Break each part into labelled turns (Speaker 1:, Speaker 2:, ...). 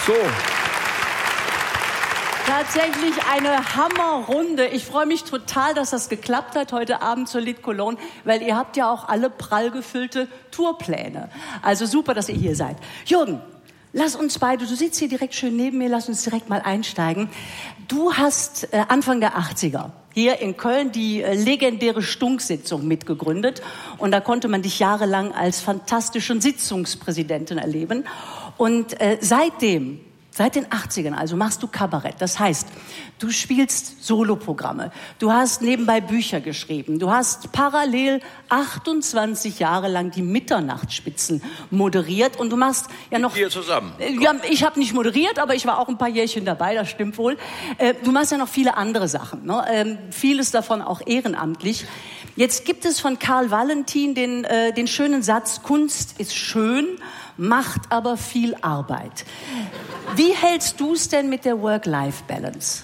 Speaker 1: So.
Speaker 2: Tatsächlich eine Hammerrunde. Ich freue mich total, dass das geklappt hat heute Abend zur Lit Cologne, weil ihr habt ja auch alle prall gefüllte Tourpläne. Also super, dass ihr hier seid. Jürgen, lass uns beide, du sitzt hier direkt schön neben mir, lass uns direkt mal einsteigen. Du hast Anfang der 80er hier in Köln die legendäre Stunk-Sitzung mitgegründet. Und da konnte man dich jahrelang als fantastischen Sitzungspräsidentin erleben. Und seit den 80ern, also machst du Kabarett. Das heißt, du spielst Soloprogramme. Du hast nebenbei Bücher geschrieben. Du hast parallel 28 Jahre lang die Mitternachtsspitzen moderiert. Und du machst ja noch...
Speaker 1: Hier zusammen.
Speaker 2: Ja, ich habe nicht moderiert, aber ich war auch ein paar Jährchen dabei, das stimmt wohl. Du machst ja noch viele andere Sachen, ne? Vieles davon auch ehrenamtlich. Jetzt gibt es von Karl Valentin den schönen Satz, Kunst ist schön, macht aber viel Arbeit. Wie hältst du es denn mit der Work-Life-Balance?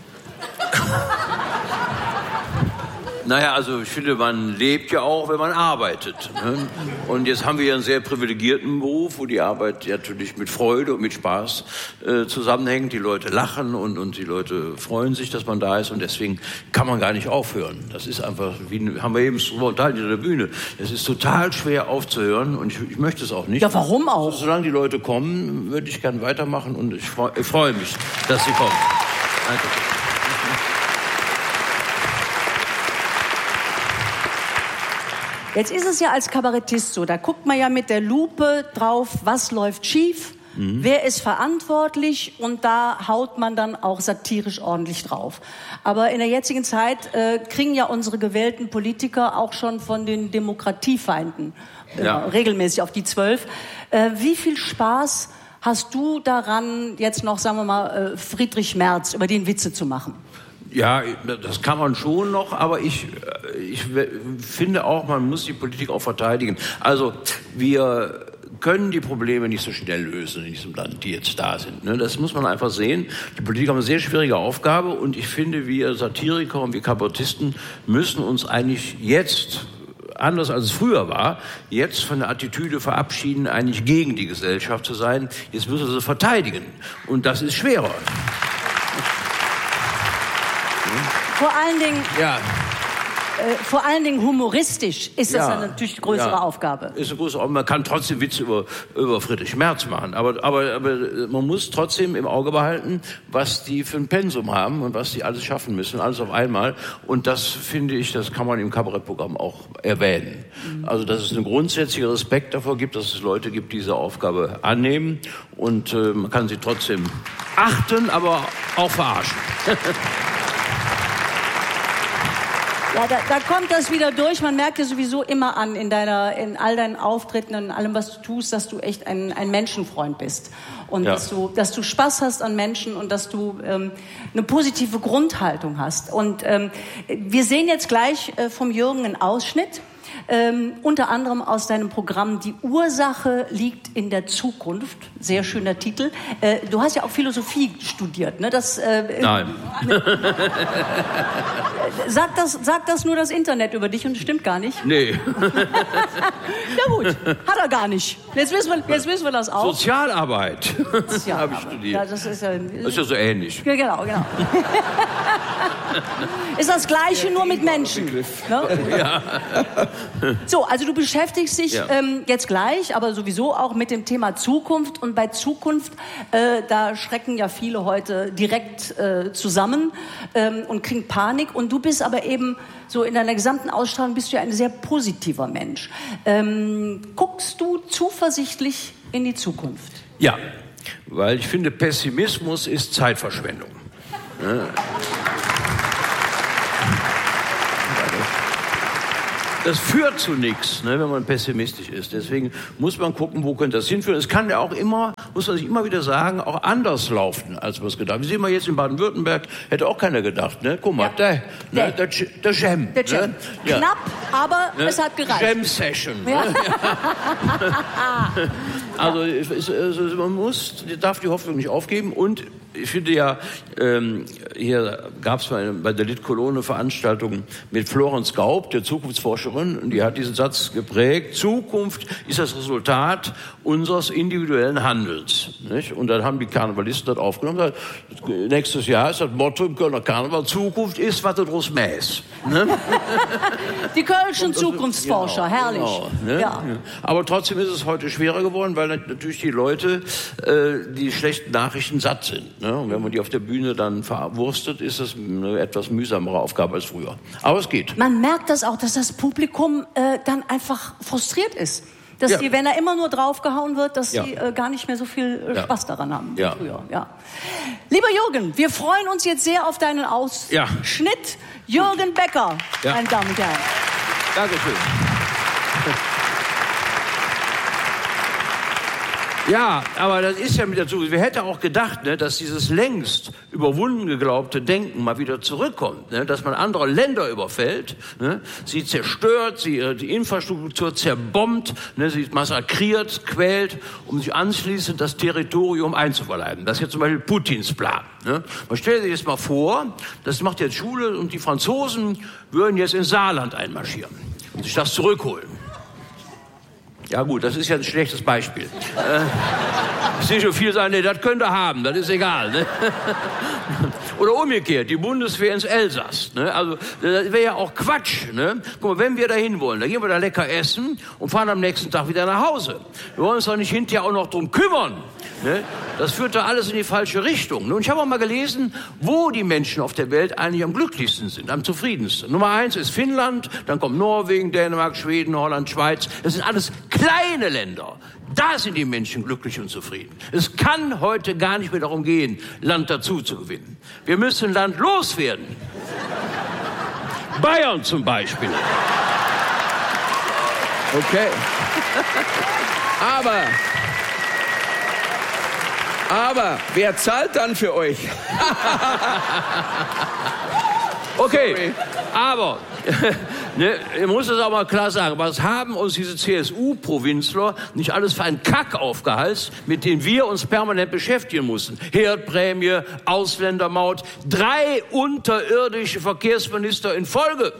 Speaker 1: Naja, also ich finde, man lebt ja auch, wenn man arbeitet. Ne? Und jetzt haben wir ja einen sehr privilegierten Beruf, wo die Arbeit natürlich mit Freude und mit Spaß zusammenhängt. Die Leute lachen und die Leute freuen sich, dass man da ist. Und deswegen kann man gar nicht aufhören. Das ist einfach, wie haben wir eben unterhalten in der Bühne, es ist total schwer aufzuhören und ich möchte es auch nicht.
Speaker 2: Ja, warum auch?
Speaker 1: Also, solange die Leute kommen, würde ich gerne weitermachen und ich freue mich, dass sie kommen. Danke.
Speaker 2: Jetzt ist es ja als Kabarettist so, da guckt man ja mit der Lupe drauf, was läuft schief, wer ist verantwortlich und da haut man dann auch satirisch ordentlich drauf. Aber in der jetzigen Zeit kriegen ja unsere gewählten Politiker auch schon von den Demokratiefeinden regelmäßig auf die 12. Wie viel Spaß hast du daran, jetzt noch, sagen wir mal, Friedrich Merz, über den Witze zu machen?
Speaker 1: Ja, das kann man schon noch, aber ich finde auch, man muss die Politik auch verteidigen. Also wir können die Probleme nicht so schnell lösen in diesem Land, die jetzt da sind. Das muss man einfach sehen. Die Politiker haben eine sehr schwierige Aufgabe und ich finde, wir Satiriker und wir Kabarettisten müssen uns eigentlich jetzt, anders als es früher war, jetzt von der Attitüde verabschieden, eigentlich gegen die Gesellschaft zu sein. Jetzt müssen wir sie verteidigen und das ist schwerer.
Speaker 2: Vor allen Dingen humoristisch ist das natürlich eine größere Aufgabe.
Speaker 1: Ist eine größere Aufgabe. Man kann trotzdem Witze über Friedrich Merz machen, aber man muss trotzdem im Auge behalten, was die für ein Pensum haben und was die alles schaffen müssen, alles auf einmal. Und das finde ich, das kann man im Kabarettprogramm auch erwähnen. Also dass es einen grundsätzlichen Respekt davor gibt, dass es Leute gibt, die diese Aufgabe annehmen und man kann sie trotzdem achten, aber auch verarschen.
Speaker 2: Ja, da kommt das wieder durch. Man merkt dir sowieso immer an in all deinen Auftritten und in allem, was du tust, dass du echt ein Menschenfreund bist. Und dass du Spaß hast an Menschen und dass du eine positive Grundhaltung hast. Und wir sehen jetzt gleich vom Jürgen einen Ausschnitt. Unter anderem aus deinem Programm Die Ursache liegt in der Zukunft. Sehr schöner Titel. Du hast ja auch Philosophie studiert, ne?
Speaker 1: Nein.
Speaker 2: Sagt das nur das Internet über dich und stimmt gar nicht?
Speaker 1: Nee.
Speaker 2: Ja gut, hat er gar nicht. Jetzt wissen wir das auch.
Speaker 1: Sozialarbeit habe ich studiert.
Speaker 2: Ja, das ist ja
Speaker 1: so ähnlich.
Speaker 2: Ja, genau. Ist das Gleiche, nur mit Menschen. Ne?
Speaker 1: Ja.
Speaker 2: So, also du beschäftigst dich jetzt gleich, aber sowieso auch mit dem Thema Zukunft. Und bei Zukunft, da schrecken ja viele heute direkt zusammen und kriegen Panik. Und du bist aber eben so in deiner gesamten Ausstrahlung bist du ja ein sehr positiver Mensch. Guckst du zuversichtlich in die Zukunft?
Speaker 1: Ja, weil ich finde, Pessimismus ist Zeitverschwendung. Das führt zu nichts, ne, wenn man pessimistisch ist. Deswegen muss man gucken, wo könnte das hinführen. Es kann ja auch immer, muss man sich immer wieder sagen, auch anders laufen, als man es gedacht hat. Wie sehen wir jetzt in Baden-Württemberg, hätte auch keiner gedacht. Ne? Guck mal, der Jam.
Speaker 2: Der Jam.
Speaker 1: Ne? Ja.
Speaker 2: Knapp, aber es hat gereicht.
Speaker 1: Jam-Session.
Speaker 2: Ja.
Speaker 1: Ne? Also man darf die Hoffnung nicht aufgeben und Ich finde ja, hier gab es bei der Lit-Cologne eine Veranstaltung mit Florence Gaub, der Zukunftsforscherin, und die hat diesen Satz geprägt: Zukunft ist das Resultat unseres individuellen Handelns. Nicht? Und dann haben die Karnevalisten das aufgenommen und gesagt, nächstes Jahr ist das Motto im Kölner Karneval: Zukunft ist, was du draus mähst. Ne?
Speaker 2: Die kölschen Zukunftsforscher,
Speaker 1: genau,
Speaker 2: herrlich.
Speaker 1: Genau, ne?
Speaker 2: Ja.
Speaker 1: Aber trotzdem ist es heute schwerer geworden, weil natürlich die Leute die schlechten Nachrichten satt sind. Ne? Und wenn man die auf der Bühne dann verwurstet, ist das eine etwas mühsamere Aufgabe als früher. Aber es geht.
Speaker 2: Man merkt das auch, dass das Publikum dann einfach frustriert ist. Dass die, wenn da immer nur draufgehauen wird, dass sie gar nicht mehr so viel Spaß daran haben wie früher. Ja. Lieber Jürgen, wir freuen uns jetzt sehr auf deinen Ausschnitt. Jürgen Becker, meine Damen und Herren.
Speaker 1: Dankeschön. Ja, aber das ist ja mit der Zukunft. Wer hätte auch gedacht, ne, dass dieses längst überwunden geglaubte Denken mal wieder zurückkommt, ne, dass man andere Länder überfällt, ne, sie zerstört, die Infrastruktur zerbombt, ne, sie massakriert, quält, um sich anschließend das Territorium einzuverleiben. Das ist jetzt zum Beispiel Putins Plan. Ne. Man stellt sich jetzt mal vor, das macht jetzt Schule und die Franzosen würden jetzt ins Saarland einmarschieren und sich das zurückholen. Ja gut, das ist ja ein schlechtes Beispiel. Ich sehe schon viel sagen, nee, das könnt ihr haben, das ist egal. Ne? Oder umgekehrt, die Bundeswehr ins Elsass. Ne? Also das wäre ja auch Quatsch. Ne? Guck mal, wenn wir da hin wollen, dann gehen wir da lecker essen und fahren am nächsten Tag wieder nach Hause. Wir wollen uns doch nicht hinterher auch noch drum kümmern. Ne? Das führt doch alles in die falsche Richtung. Und ich habe auch mal gelesen, wo die Menschen auf der Welt eigentlich am glücklichsten sind, am zufriedensten. Nummer 1 ist Finnland, dann kommt Norwegen, Dänemark, Schweden, Holland, Schweiz. Das sind alles kleine Länder. Da sind die Menschen glücklich und zufrieden. Es kann heute gar nicht mehr darum gehen, Land dazu zu gewinnen. Wir müssen Land loswerden. Bayern zum Beispiel. Okay.
Speaker 3: Aber wer zahlt dann für euch?
Speaker 1: Okay,
Speaker 3: Sorry.
Speaker 1: aber ne, ich muss das auch mal klar sagen, was haben uns diese CSU-Provinzler nicht alles für einen Kack aufgeheizt, mit dem wir uns permanent beschäftigen mussten? Herdprämie, Ausländermaut, 3 unterirdische Verkehrsminister in Folge.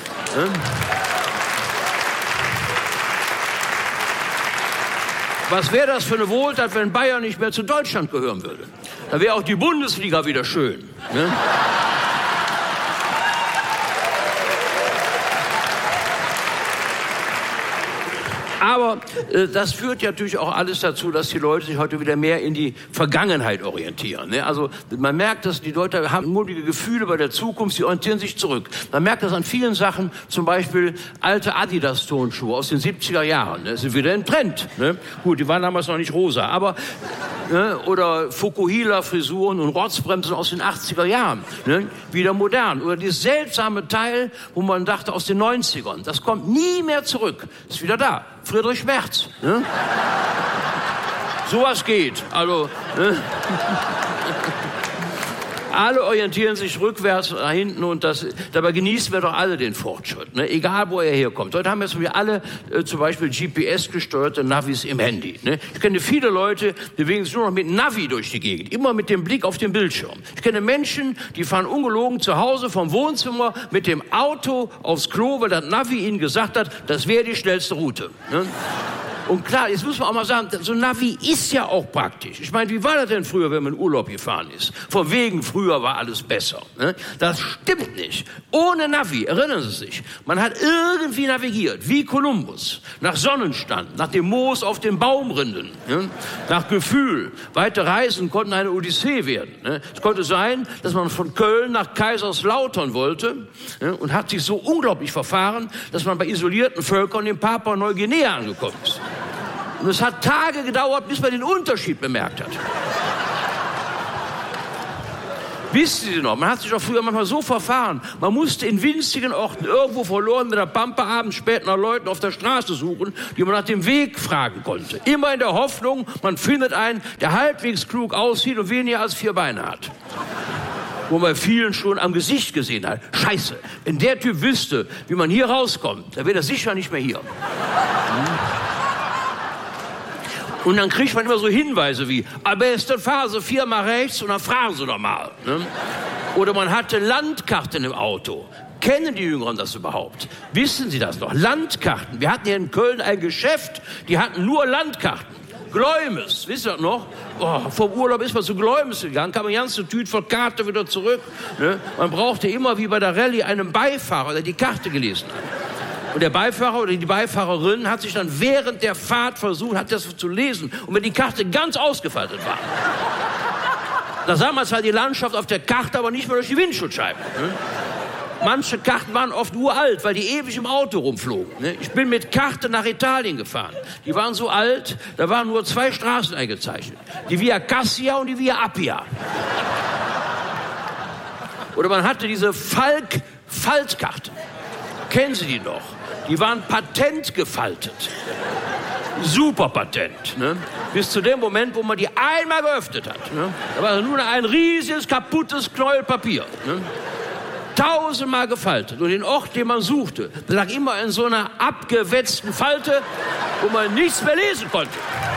Speaker 1: Was wäre das für eine Wohltat, wenn Bayern nicht mehr zu Deutschland gehören würde? Da wäre auch die Bundesliga wieder schön. Ne? Aber das führt ja natürlich auch alles dazu, dass die Leute sich heute wieder mehr in die Vergangenheit orientieren. Ne? Also man merkt, dass die Leute haben mulmige Gefühle bei der Zukunft, sie orientieren sich zurück. Man merkt das an vielen Sachen, zum Beispiel alte Adidas-Turnschuhe aus den 70er Jahren. Ne? Sind wieder im Trend. Ne? Gut, die waren damals noch nicht rosa, aber ne? Oder Fukuhila-Frisuren und Rotzbremsen aus den 80er Jahren. Ne? Wieder modern. Oder dieses seltsame Teil, wo man dachte, aus den 90ern. Das kommt nie mehr zurück. Ist wieder da. Friedrich Merz. Ne? Sowas geht. Also, ne? Alle orientieren sich rückwärts nach hinten und dabei genießen wir doch alle den Fortschritt. Ne? Egal, wo er herkommt. Heute haben wir alle zum Beispiel GPS-gesteuerte Navis im Handy. Ne? Ich kenne viele Leute, die bewegen sich nur noch mit Navi durch die Gegend. Immer mit dem Blick auf den Bildschirm. Ich kenne Menschen, die fahren ungelogen zu Hause vom Wohnzimmer mit dem Auto aufs Klo, weil das Navi ihnen gesagt hat, das wäre die schnellste Route. Ne? Und klar, jetzt muss man auch mal sagen, so ein Navi ist ja auch praktisch. Ich meine, wie war das denn früher, wenn man in Urlaub gefahren ist? Von wegen, früher war alles besser. Ne? Das stimmt nicht. Ohne Navi, erinnern Sie sich, man hat irgendwie navigiert, wie Kolumbus, nach Sonnenstand, nach dem Moos auf den Baumrinden, ne? Nach Gefühl. Weite Reisen konnten eine Odyssee werden. Ne? Es konnte sein, dass man von Köln nach Kaiserslautern wollte, ne? Und hat sich so unglaublich verfahren, dass man bei isolierten Völkern in Papua-Neuguinea angekommen ist. Und es hat Tage gedauert, bis man den Unterschied bemerkt hat. Wissen Sie noch, man hat sich doch früher manchmal so verfahren. Man musste in winzigen Orten irgendwo verloren mit der Pampe abends spät nach Leuten auf der Straße suchen, die man nach dem Weg fragen konnte. Immer in der Hoffnung, man findet einen, der halbwegs klug aussieht und weniger als 4 Beine hat. Wo man vielen schon am Gesicht gesehen hat. Scheiße, wenn der Typ wüsste, wie man hier rauskommt, dann wäre er sicher nicht mehr hier. Und dann kriegt man immer so Hinweise wie, am besten fahren Sie 4-mal rechts und dann fahren Sie doch mal. Ne? Oder man hatte Landkarten im Auto. Kennen die Jüngeren das überhaupt? Wissen Sie das noch? Landkarten. Wir hatten hier in Köln ein Geschäft, die hatten nur Landkarten. Gläumes, wisst ihr das noch? Oh, vom Urlaub ist man zu Gläumes gegangen, kam eine ganze Tüte voll Karte wieder zurück. Ne? Man brauchte immer, wie bei der Rallye, einen Beifahrer, der die Karte gelesen hat. Und der Beifahrer oder die Beifahrerin hat sich dann während der Fahrt versucht, hat das zu lesen. Und wenn die Karte ganz ausgefaltet war, da sah man zwar die Landschaft auf der Karte, aber nicht mehr durch die Windschutzscheibe. Ne? Manche Karten waren oft uralt, weil die ewig im Auto rumflogen. Ich bin mit Karte nach Italien gefahren. Die waren so alt, da waren nur 2 Straßen eingezeichnet. Die Via Cassia und die Via Appia. Oder man hatte diese Faltkarte. Kennen Sie die noch? Die waren patentgefaltet. Super Patent. Ne? Bis zu dem Moment, wo man die einmal geöffnet hat. Ne? Da war nur ein riesiges, kaputtes Knäuel Papier. Ne? 1000-mal gefaltet. Und den Ort, den man suchte, lag immer in so einer abgewetzten Falte, wo man nichts mehr lesen konnte.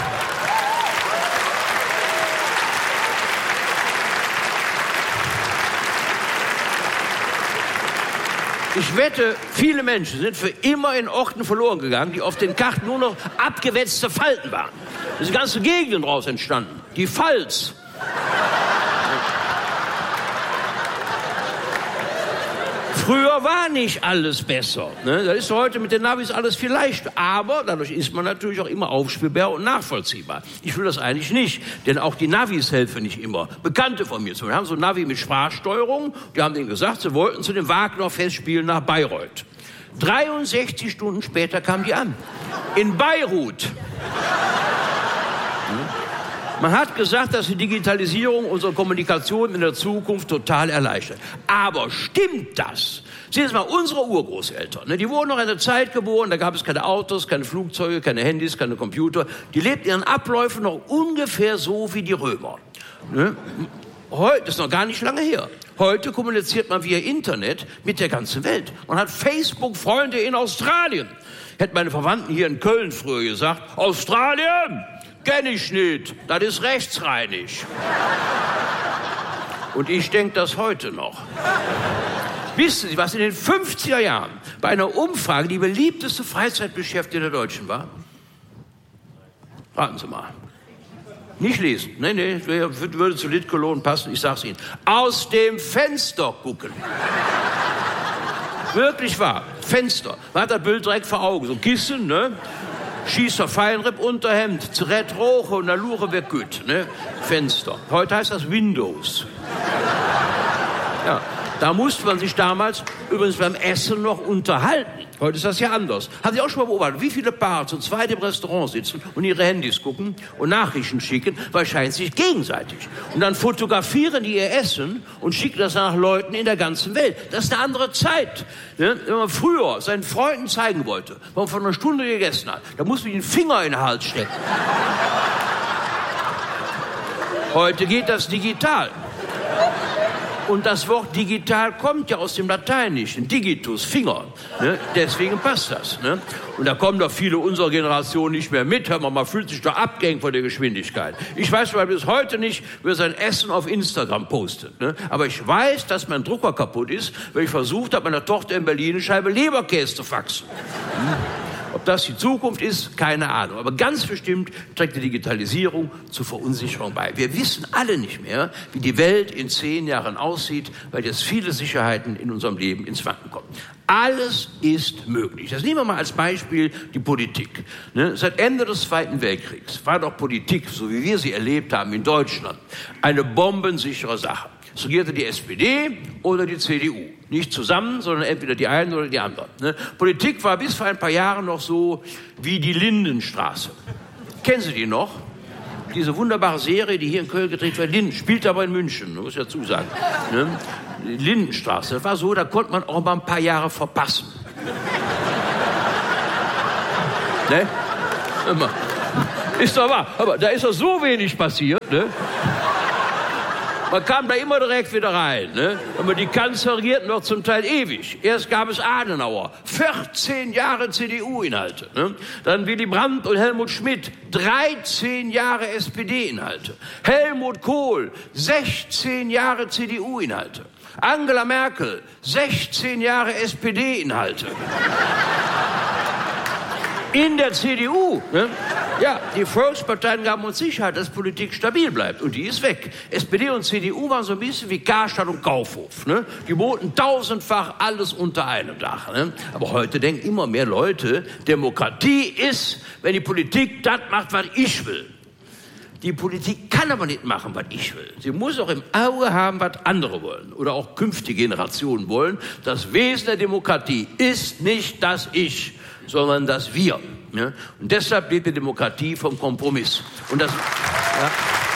Speaker 1: Ich wette, viele Menschen sind für immer in Orten verloren gegangen, die auf den Karten nur noch abgewetzte Falten waren. Da sind ganze Gegenden daraus entstanden. Die Pfalz. Früher war nicht alles besser. Ne? Das ist heute mit den Navis alles viel leichter. Aber dadurch ist man natürlich auch immer aufspielbar und nachvollziehbar. Ich will das eigentlich nicht, denn auch die Navis helfen nicht immer. Bekannte von mir zum Beispiel haben so ein Navi mit Sprachsteuerung. Die haben denen gesagt, sie wollten zu den Wagner-Festspielen nach Bayreuth. 63 Stunden später kamen die an. In Beirut. Man hat gesagt, dass die Digitalisierung unsere Kommunikation in der Zukunft total erleichtert. Aber stimmt das? Sehen Sie mal, unsere Urgroßeltern, ne, die wurden noch in einer Zeit geboren, da gab es keine Autos, keine Flugzeuge, keine Handys, keine Computer. Die lebten ihren Abläufen noch ungefähr so wie die Römer. Ne? Heute ist noch gar nicht lange her. Heute kommuniziert man via Internet mit der ganzen Welt. Man hat Facebook-Freunde in Australien. Hätten meine Verwandten hier in Köln früher gesagt, Australien! Kenn ich nicht, das ist rechtsreinig. Und ich denke das heute noch. Wissen Sie, was in den 50er Jahren bei einer Umfrage die beliebteste Freizeitbeschäftigung der Deutschen war? Raten Sie mal. Nicht lesen. Nee, würde zu Lid Cologne passen, ich sag's Ihnen. Aus dem Fenster gucken. Wirklich wahr. Fenster. Man hat das Bild direkt vor Augen. So Kissen, ne? Schießer, Feinripp, Unterhemd, Zerett, Roche und Allure wird gut, ne? Fenster. Heute heißt das Windows. Ja, da musste man sich damals übrigens beim Essen noch unterhalten. Heute ist das ja anders. Haben Sie auch schon mal beobachtet, wie viele Paare zu zweit im Restaurant sitzen und ihre Handys gucken und Nachrichten schicken, wahrscheinlich sich gegenseitig. Und dann fotografieren die ihr Essen und schicken das nach Leuten in der ganzen Welt. Das ist eine andere Zeit. Ne? Wenn man früher seinen Freunden zeigen wollte, was man vor einer Stunde gegessen hat, da musste man den Finger in den Hals stecken. Heute geht das digital. Und das Wort digital kommt ja aus dem Lateinischen. Digitus, Finger. Ne? Deswegen passt das. Ne? Und da kommen doch viele unserer Generation nicht mehr mit. Hör mal, man fühlt sich doch abgehängt von der Geschwindigkeit. Ich weiß mal bis heute nicht, wer sein Essen auf Instagram postet. Ne? Aber ich weiß, dass mein Drucker kaputt ist, weil ich versucht habe, meiner Tochter in Berlin eine Scheibe Leberkäse zu faxen. Ob das die Zukunft ist, keine Ahnung. Aber ganz bestimmt trägt die Digitalisierung zur Verunsicherung bei. Wir wissen alle nicht mehr, wie die Welt in 10 Jahren aussieht, weil jetzt viele Sicherheiten in unserem Leben ins Wanken kommen. Alles ist möglich. Das nehmen wir mal als Beispiel die Politik. Ne? Seit Ende des Zweiten Weltkriegs war doch Politik, so wie wir sie erlebt haben in Deutschland, eine bombensichere Sache. Es regierte die SPD oder die CDU. Nicht zusammen, sondern entweder die einen oder die anderen. Ne? Politik war bis vor ein paar Jahren noch so wie die Lindenstraße. Kennen Sie die noch? Diese wunderbare Serie, die hier in Köln gedreht wird. Linden spielt aber in München, muss ich dazu sagen. Ne? Die Lindenstraße, das war so, da konnte man auch mal ein paar Jahre verpassen. Ne? Ist doch wahr, aber da ist doch so wenig passiert. Ne? Man kam da immer direkt wieder rein. Ne? Aber die Kanzler regierten noch zum Teil ewig. Erst gab es Adenauer, 14 Jahre CDU-Inhalte. Ne? Dann Willy Brandt und Helmut Schmidt, 13 Jahre SPD-Inhalte. Helmut Kohl, 16 Jahre CDU-Inhalte. Angela Merkel, 16 Jahre SPD-Inhalte. In der CDU, ne? Ja, die Volksparteien gaben uns Sicherheit, dass Politik stabil bleibt. Und die ist weg. SPD und CDU waren so ein bisschen wie Karstadt und Kaufhof. Ne? Die boten tausendfach alles unter einem Dach. Ne? Aber heute denken immer mehr Leute, Demokratie ist, wenn die Politik das macht, was ich will. Die Politik kann aber nicht machen, was ich will. Sie muss auch im Auge haben, was andere wollen. Oder auch künftige Generationen wollen. Das Wesen der Demokratie ist nicht das Ich, sondern das Wir. Ja? Und deshalb lebt die Demokratie vom Kompromiss. Und das, ja.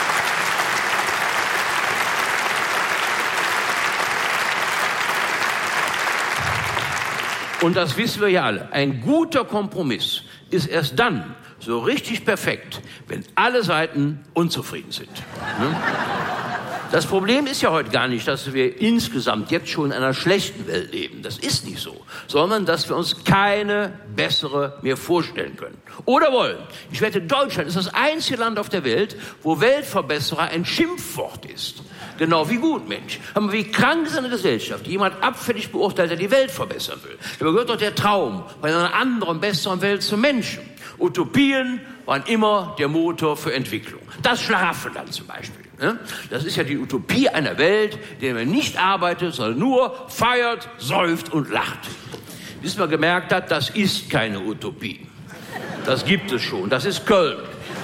Speaker 1: Und das wissen wir ja alle. Ein guter Kompromiss ist erst dann so richtig perfekt, wenn alle Seiten unzufrieden sind. Ne? Das Problem ist ja heute gar nicht, dass wir insgesamt jetzt schon in einer schlechten Welt leben. Das ist nicht so. Sondern, dass wir uns keine bessere mehr vorstellen können. Oder wollen. Ich wette, Deutschland ist das einzige Land auf der Welt, wo Weltverbesserer ein Schimpfwort ist. Genau wie Gutmensch. Aber wie krank ist eine Gesellschaft, die jemand abfällig beurteilt, der die Welt verbessern will. Da gehört doch der Traum von einer anderen, besseren Welt zum Menschen. Utopien waren immer der Motor für Entwicklung. Das Schlaraffenland zum Beispiel. Das ist ja die Utopie einer Welt, in der man nicht arbeitet, sondern nur feiert, säuft und lacht. Bis man gemerkt hat, das ist keine Utopie. Das gibt es schon. Das ist Köln.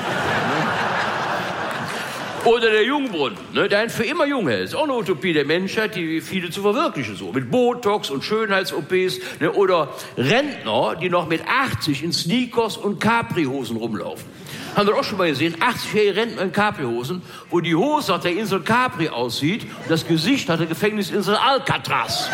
Speaker 1: Oder der Jungbrunnen, der einen für immer jung hält. Das ist auch eine Utopie der Menschheit, die viele zu verwirklichen so. Mit Botox und Schönheits-OPs. Oder Rentner, die noch mit 80 in Sneakers und Capri-Hosen rumlaufen. Haben wir auch schon mal gesehen, 80-jährige Rentner in Capri-Hosen, wo die Hose auf der Insel Capri aussieht und das Gesicht hat der Gefängnisinsel Alcatraz.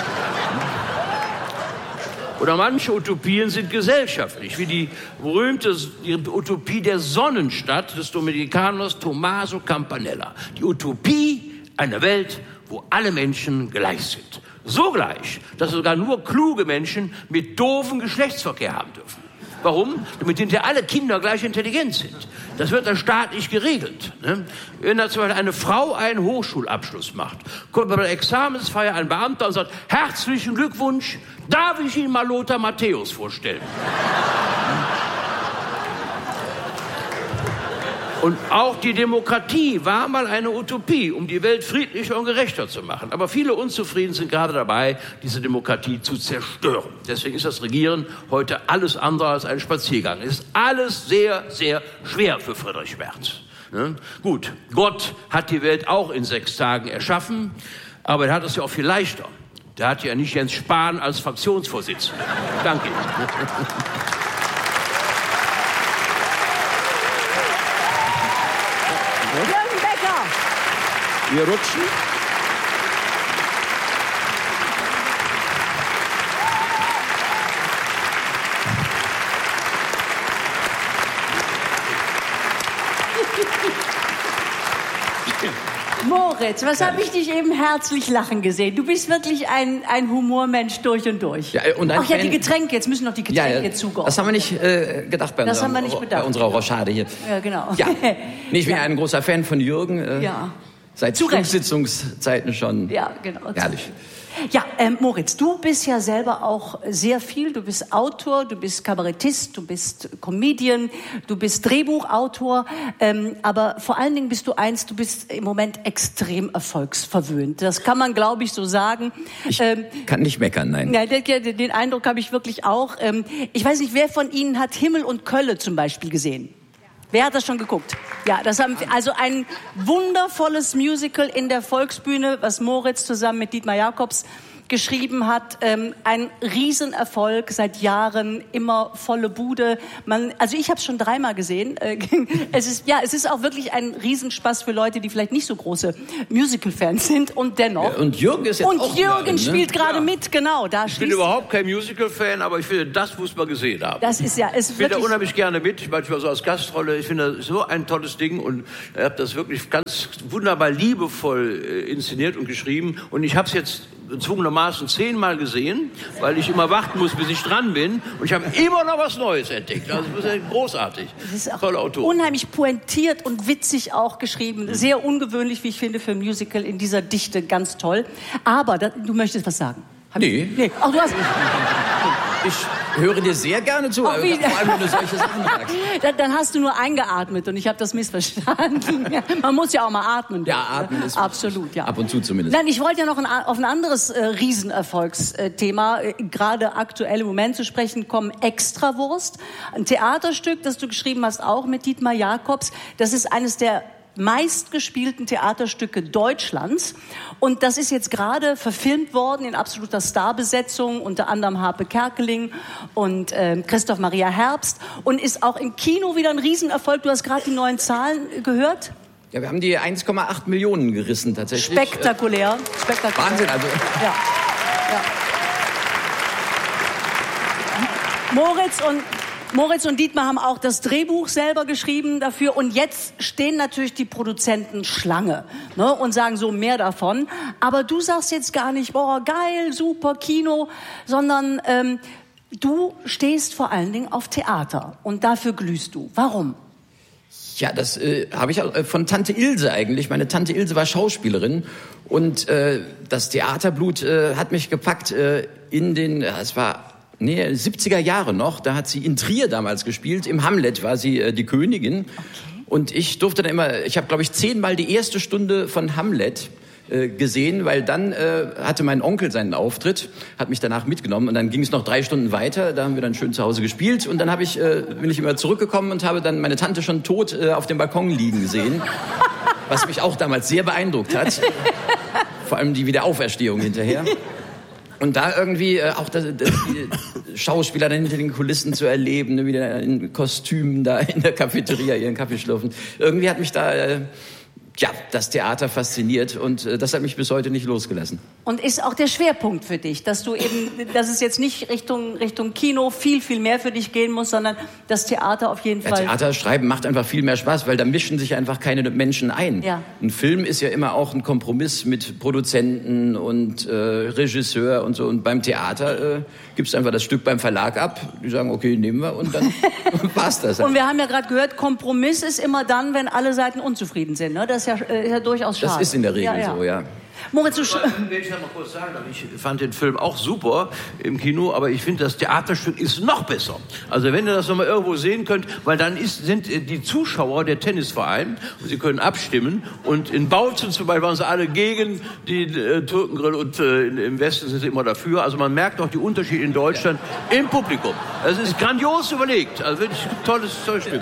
Speaker 1: Oder manche Utopien sind gesellschaftlich, wie die berühmte Utopie der Sonnenstadt des Dominikaners Tommaso Campanella. Die Utopie einer Welt, wo alle Menschen gleich sind. So gleich, dass sogar nur kluge Menschen mit doofen Geschlechtsverkehr haben dürfen. Warum? Damit hinterher alle Kinder gleich intelligent sind. Das wird dann staatlich geregelt. Ne? Wenn da zum Beispiel eine Frau einen Hochschulabschluss macht, kommt bei der Examensfeier ein Beamter und sagt, herzlichen Glückwunsch, darf ich Ihnen mal Lothar Matthäus vorstellen? Und auch die Demokratie war mal eine Utopie, um die Welt friedlicher und gerechter zu machen. Aber viele Unzufrieden sind gerade dabei, diese Demokratie zu zerstören. Deswegen ist das Regieren heute alles andere als ein Spaziergang. Es ist alles sehr, sehr schwer für Friedrich Merz. Ne? Gut, Gott hat die Welt auch in 6 Tagen erschaffen, aber er hat es ja auch viel leichter. Der hat ja nicht Jens Spahn als Fraktionsvorsitzender. Danke Ihnen. Wir rutschen.
Speaker 2: Moritz, was habe ich dich eben herzlich lachen gesehen? Du bist wirklich ein Humormensch durch und durch.
Speaker 4: Ja, und
Speaker 2: ach ja, die Getränke, jetzt müssen noch die Getränke zugeordnet.
Speaker 4: Das haben wir nicht gedacht bei unserer Rochade hier.
Speaker 2: Ja, genau.
Speaker 4: Ja. Ich bin ein großer Fan von Jürgen.
Speaker 2: Ja.
Speaker 4: Seit Sitzungszeiten schon.
Speaker 2: Ja, genau.
Speaker 4: Herrlich.
Speaker 2: Ja, Moritz, du bist ja selber auch sehr viel. Du bist Autor, du bist Kabarettist, du bist Comedian, du bist Drehbuchautor. Aber vor allen Dingen bist du eins, du bist im Moment extrem erfolgsverwöhnt. Das kann man, glaube ich, so sagen.
Speaker 4: Ich kann nicht meckern, nein.
Speaker 2: Ja, den Eindruck habe ich wirklich auch. Ich weiß nicht, wer von Ihnen hat Himmel und Kölle zum Beispiel gesehen? Wer hat das schon geguckt? Ja, das haben also ein wundervolles Musical in der Volksbühne, was Moritz zusammen mit Dietmar Jacobs geschrieben hat. Ein Riesenerfolg, seit Jahren, immer volle Bude. Also ich habe es schon 3-mal gesehen. Es ist auch wirklich ein Riesenspaß für Leute, die vielleicht nicht so große Musical-Fans sind und dennoch.
Speaker 3: Ja, und Jürgen ist jetzt
Speaker 2: und
Speaker 3: auch
Speaker 2: Jürgen
Speaker 3: darin,
Speaker 2: spielt gerade mit, genau.
Speaker 1: Ich bin überhaupt kein Musical-Fan, aber ich finde, das muss man gesehen haben.
Speaker 2: Das ist ja,
Speaker 1: ich bin da unheimlich gerne mit, manchmal so als Gastrolle. Ich finde das so ein tolles Ding und habe das wirklich ganz wunderbar liebevoll inszeniert und geschrieben. Und ich habe es jetzt gezwungenermaßen 10-mal gesehen, weil ich immer warten muss, bis ich dran bin. Und ich habe immer noch was Neues entdeckt. Also das ist großartig.
Speaker 2: Das ist auch
Speaker 1: toller Autor.
Speaker 2: Unheimlich pointiert und witzig auch geschrieben. Sehr ungewöhnlich, wie ich finde, für ein Musical in dieser Dichte. Ganz toll. Aber du möchtest was sagen?
Speaker 3: Nee.
Speaker 2: Ach, du hast...
Speaker 3: Ich höre dir sehr gerne zu, vor allem, wenn du solche Sachen sagst.
Speaker 2: Dann hast du nur eingeatmet und ich habe das missverstanden. Man muss ja auch mal atmen.
Speaker 3: Ja, atmen ist
Speaker 2: absolut, ja.
Speaker 3: Ab und zu zumindest.
Speaker 2: Nein, ich wollte ja noch auf ein anderes Riesenerfolgsthema, gerade aktuell im Moment zu sprechen kommen, Extrawurst. Ein Theaterstück, das du geschrieben hast, auch mit Dietmar Jacobs. Das ist eines der meistgespielten Theaterstücke Deutschlands. Und das ist jetzt gerade verfilmt worden in absoluter Starbesetzung, unter anderem Harpe Kerkeling und Christoph Maria Herbst, und ist auch im Kino wieder ein Riesenerfolg. Du hast gerade die neuen Zahlen gehört.
Speaker 3: Ja, wir haben die 1,8 Millionen gerissen tatsächlich.
Speaker 2: Spektakulär.
Speaker 3: Wahnsinn, also.
Speaker 2: Ja. Moritz und Dietmar haben auch das Drehbuch selber geschrieben dafür. Und jetzt stehen natürlich die Produzenten Schlange, ne, und sagen so, mehr davon. Aber du sagst jetzt gar nicht, boah, geil, super, Kino, sondern du stehst vor allen Dingen auf Theater. Und dafür glühst du. Warum?
Speaker 3: Ja, das habe ich von Tante Ilse eigentlich. Meine Tante Ilse war Schauspielerin. Und das Theaterblut hat mich gepackt in den... es war... 70er Jahre noch, da hat sie in Trier damals gespielt, im Hamlet war sie die Königin. Okay. Und ich durfte dann immer, ich habe glaube ich 10-mal die erste Stunde von Hamlet gesehen, weil dann hatte mein Onkel seinen Auftritt, hat mich danach mitgenommen und dann ging es noch 3 Stunden weiter, da haben wir dann schön zu Hause gespielt und dann bin ich immer zurückgekommen und habe dann meine Tante schon tot auf dem Balkon liegen gesehen, was mich auch damals sehr beeindruckt hat, vor allem die Wiederauferstehung hinterher. Und da irgendwie auch die Schauspieler dann hinter den Kulissen zu erleben, wieder in Kostümen da in der Cafeteria ihren Kaffee schlürfen. Irgendwie hat mich da das Theater fasziniert und das hat mich bis heute nicht losgelassen.
Speaker 2: Und ist auch der Schwerpunkt für dich, dass es jetzt nicht Richtung Kino viel, viel mehr für dich gehen muss, sondern das Theater auf jeden Fall.
Speaker 3: Theater schreiben macht einfach viel mehr Spaß, weil da mischen sich einfach keine Menschen ein. Ja. Ein Film ist ja immer auch ein Kompromiss mit Produzenten und Regisseur und so. Und beim Theater gibst du einfach das Stück beim Verlag ab. Die sagen, okay, nehmen wir und dann war's das.
Speaker 2: Und wir haben ja gerade gehört, Kompromiss ist immer dann, wenn alle Seiten unzufrieden sind. Ne? Das ist ja durchaus schade.
Speaker 3: Das ist in der Regel so, ja.
Speaker 2: Moritz,
Speaker 1: will ich ja mal kurz sagen, ich fand den Film auch super im Kino, aber ich finde, das Theaterstück ist noch besser. Also wenn ihr das noch mal irgendwo sehen könnt, weil dann sind die Zuschauer der Tennisverein und sie können abstimmen und in Bautzen zum Beispiel waren sie alle gegen die Türkengrill und im Westen sind sie immer dafür. Also man merkt auch die Unterschiede in Deutschland im Publikum. Es ist grandios überlegt, also wirklich tolles Stück.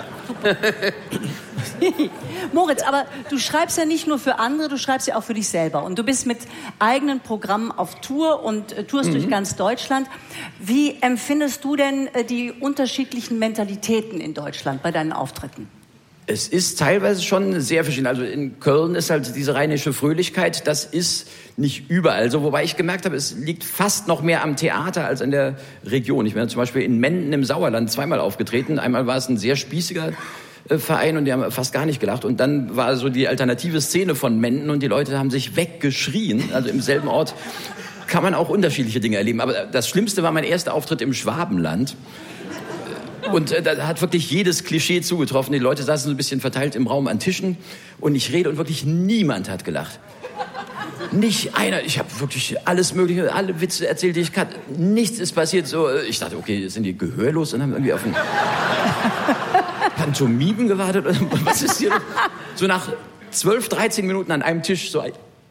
Speaker 2: Moritz, aber du schreibst ja nicht nur für andere, du schreibst ja auch für dich selber. Und du bist mit eigenen Programmen auf Tour und tourst durch ganz Deutschland. Wie empfindest du denn die unterschiedlichen Mentalitäten in Deutschland bei deinen Auftritten?
Speaker 3: Es ist teilweise schon sehr verschieden. Also in Köln ist halt diese rheinische Fröhlichkeit, das ist nicht überall so. Wobei ich gemerkt habe, es liegt fast noch mehr am Theater als an der Region. Ich bin zum Beispiel in Menden im Sauerland 2-mal aufgetreten. Einmal war es ein sehr spießiger Verein und die haben fast gar nicht gelacht. Und dann war so die alternative Szene von Menden und die Leute haben sich weggeschrien. Also im selben Ort kann man auch unterschiedliche Dinge erleben. Aber das Schlimmste war mein erster Auftritt im Schwabenland. Und da hat wirklich jedes Klischee zugetroffen. Die Leute saßen so ein bisschen verteilt im Raum an Tischen und ich rede und wirklich niemand hat gelacht. Nicht einer. Ich habe wirklich alles Mögliche, alle Witze erzählt, die ich kann. Nichts ist passiert. So, ich dachte, okay, sind die gehörlos und haben irgendwie auf einen Pantomimen gewartet? Oder was ist hier? So nach 12, 13 Minuten an einem Tisch so ein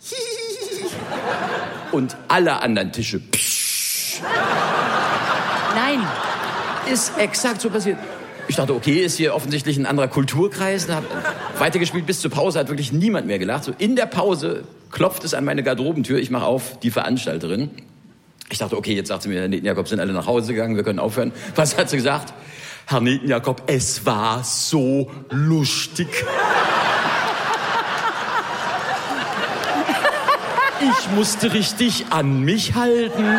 Speaker 3: und alle anderen Tische.
Speaker 2: Nein.
Speaker 3: Ist exakt so passiert. Ich dachte, okay, ist hier offensichtlich ein anderer Kulturkreis. Hab weitergespielt bis zur Pause, hat wirklich niemand mehr gelacht. So in der Pause klopft es an meine Garderobentür. Ich mache auf, die Veranstalterin. Ich dachte, okay, jetzt sagt sie mir, Herr Netenjakob, sind alle nach Hause gegangen, wir können aufhören. Was hat sie gesagt? Herr Netenjakob, es war so lustig. Ich musste richtig an mich halten.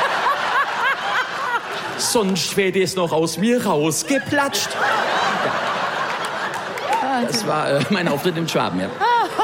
Speaker 3: Sonst wäre es noch aus mir rausgeplatscht. Ja. Das war mein Auftritt im Schwaben, ja.